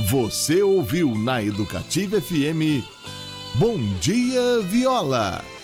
Você ouviu na Educativa FM Bom Dia Viola.